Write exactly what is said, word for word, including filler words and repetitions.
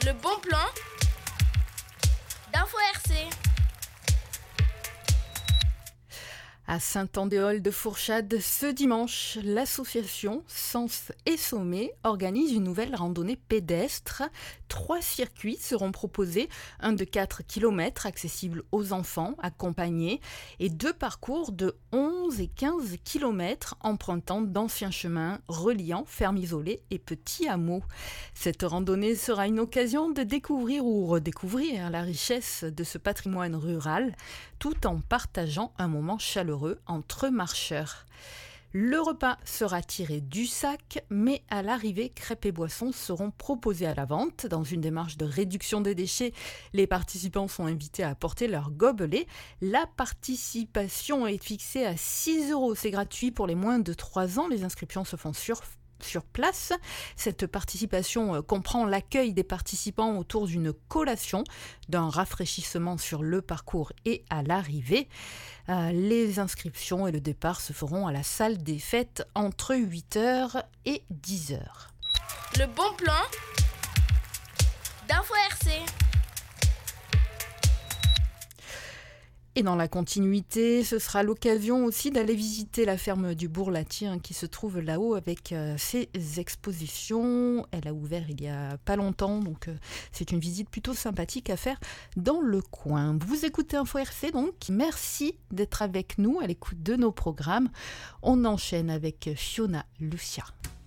Le bon plan d'Info R C. À Saint-Andéol-de-Fourchade, ce dimanche, l'association Sens et Sommet organise une nouvelle randonnée pédestre. Trois circuits seront proposés, un de quatre kilomètres accessible aux enfants accompagnés et deux parcours de onze et quinze kilomètres empruntant d'anciens chemins reliant fermes isolées et petits hameaux. Cette randonnée sera une occasion de découvrir ou redécouvrir la richesse de ce patrimoine rural tout en partageant un moment chaleureux entre marcheurs. Le repas sera tiré du sac, mais à l'arrivée, crêpes et boissons seront proposés à la vente. Dans une démarche de réduction des déchets, les participants sont invités à apporter leur gobelet. La participation est fixée à six euros. C'est gratuit pour les moins de trois ans. Les inscriptions se font sur sur place. Cette participation comprend l'accueil des participants autour d'une collation, d'un rafraîchissement sur le parcours et à l'arrivée. Euh, les inscriptions et le départ se feront à la salle des fêtes entre huit heures et dix heures. Le bon plan d'Info R C. Et dans la continuité, ce sera l'occasion aussi d'aller visiter la ferme du Bourlatier hein, qui se trouve là-haut avec euh, ses expositions. Elle a ouvert il y a pas longtemps, donc euh, c'est une visite plutôt sympathique à faire dans le coin. Vous écoutez Info R C, donc merci d'être avec nous à l'écoute de nos programmes. On enchaîne avec Fiona Lucia.